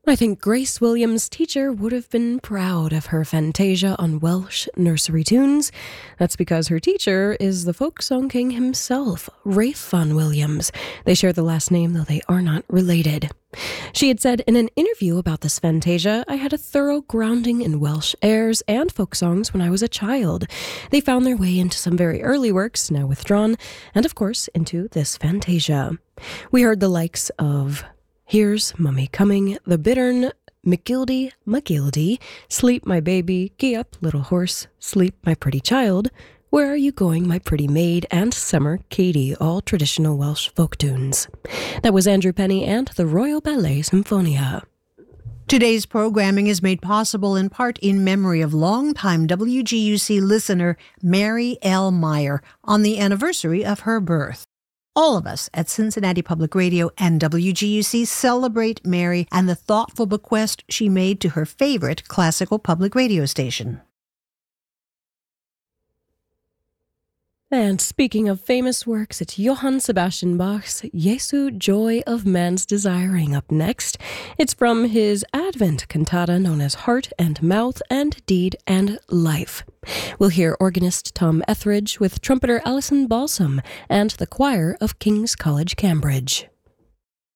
I think Grace Williams' teacher would have been proud of her Fantasia on Welsh nursery tunes. That's because her teacher is the folk song king himself, Ralph Vaughan Williams. They share the last name, though they are not related. She had said in an interview about this Fantasia, I had a thorough grounding in Welsh airs and folk songs when I was a child. They found their way into some very early works, now withdrawn, and of course into this Fantasia. We heard the likes of Here's Mummy Coming, The Bittern, McGildy, Sleep My Baby, Gee Up Little Horse, Sleep My Pretty Child, Where Are You Going My Pretty Maid, and Summer Katie, all traditional Welsh folk tunes. That was Andrew Penny and the Royal Ballet Symphonia. Today's programming is made possible in part in memory of longtime WGUC listener Mary L. Meyer on the anniversary of her birth. All of us at Cincinnati Public Radio and WGUC celebrate Mary and the thoughtful bequest she made to her favorite classical public radio station. And speaking of famous works, it's Johann Sebastian Bach's Jesu, Joy of Man's Desiring up next. It's from his Advent cantata known as Heart and Mouth and Deed and Life. We'll hear organist Tom Etheridge with trumpeter Alison Balsam and the choir of King's College, Cambridge.